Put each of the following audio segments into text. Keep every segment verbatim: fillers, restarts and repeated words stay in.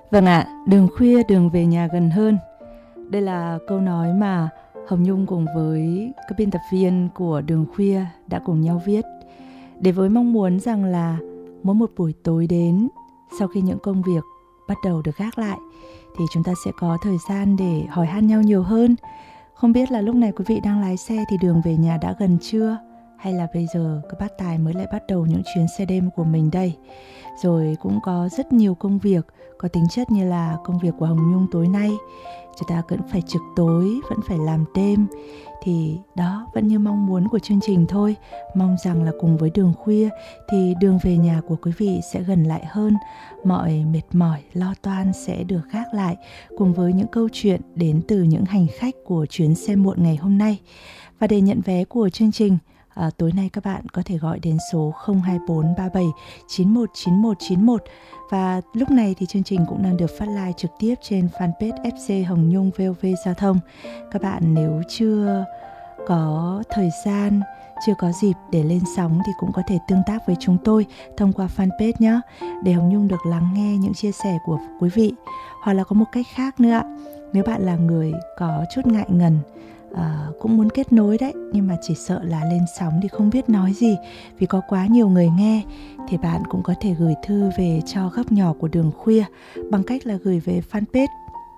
Vâng ạ, đường khuya đường về nhà gần hơn. Đây là câu nói mà Hồng Nhung cùng với các biên tập viên của Đường Khuya đã cùng nhau viết, để với mong muốn rằng là mỗi một buổi tối đến, sau khi những công việc bắt đầu được gác lại, thì chúng ta sẽ có thời gian để hỏi han nhau nhiều hơn. Không biết là lúc này quý vị đang lái xe thì đường về nhà đã gần chưa? Hay là bây giờ các bác tài mới lại bắt đầu những chuyến xe đêm của mình đây? Rồi cũng có rất nhiều công việc có tính chất như là công việc của Hồng Nhung tối nay. Chúng ta vẫn phải trực tối, vẫn phải làm đêm. Thì đó vẫn như mong muốn của chương trình thôi. Mong rằng là cùng với Đường Khuya thì đường về nhà của quý vị sẽ gần lại hơn. Mọi mệt mỏi, lo toan sẽ được gác lại, cùng với những câu chuyện đến từ những hành khách của chuyến xe muộn ngày hôm nay. Và để nhận vé của chương trình, À, tối nay các bạn có thể gọi đến số không hai bốn ba bảy chín một chín một chín một. Và lúc này thì chương trình cũng đang được phát live trực tiếp trên fanpage ép xê Hồng Nhung vê o vê Giao thông. Các bạn nếu chưa có thời gian, chưa có dịp để lên sóng thì cũng có thể tương tác với chúng tôi thông qua fanpage nhé, để Hồng Nhung được lắng nghe những chia sẻ của quý vị. Hoặc là có một cách khác nữa, nếu bạn là người có chút ngại ngần, À, cũng muốn kết nối đấy, nhưng mà chỉ sợ là lên sóng thì không biết nói gì vì có quá nhiều người nghe, thì bạn cũng có thể gửi thư về cho góc nhỏ của Đường Khuya bằng cách là gửi về fanpage.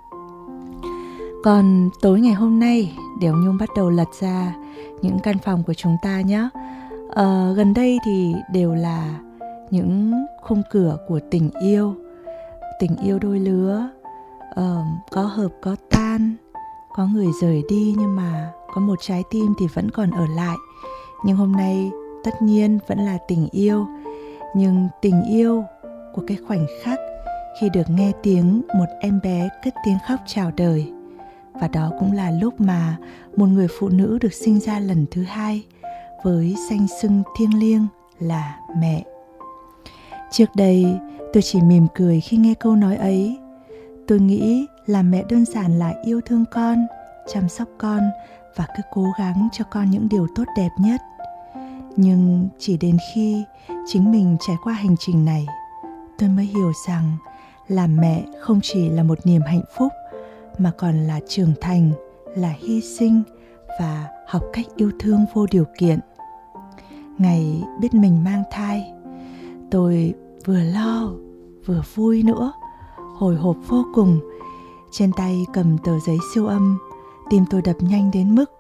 Còn tối ngày hôm nay, để Nhung bắt đầu lật ra những căn phòng của chúng ta nhé. à, Gần đây thì đều là những khung cửa của tình yêu, tình yêu đôi lứa, à, có hợp có tan, có người rời đi nhưng mà có một trái tim thì vẫn còn ở lại. Nhưng hôm nay tất nhiên vẫn là tình yêu, nhưng tình yêu của cái khoảnh khắc khi được nghe tiếng một em bé cất tiếng khóc chào đời. Và đó cũng là lúc mà một người phụ nữ được sinh ra lần thứ hai với danh xưng thiêng liêng là mẹ. Trước đây tôi chỉ mỉm cười khi nghe câu nói ấy. Tôi nghĩ làm mẹ đơn giản là yêu thương con, chăm sóc con và cứ cố gắng cho con những điều tốt đẹp nhất. Nhưng chỉ đến khi chính mình trải qua hành trình này, tôi mới hiểu rằng làm mẹ không chỉ là một niềm hạnh phúc, mà còn là trưởng thành, là hy sinh và học cách yêu thương vô điều kiện. Ngày biết mình mang thai, tôi vừa lo vừa vui nữa, hồi hộp vô cùng. Trên tay cầm tờ giấy siêu âm, tim tôi đập nhanh đến mức